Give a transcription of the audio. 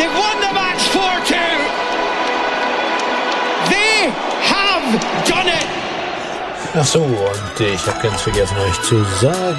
They've won the match 4-2. They have done it. Ach so, und ich habe ganz vergessen euch zu sagen,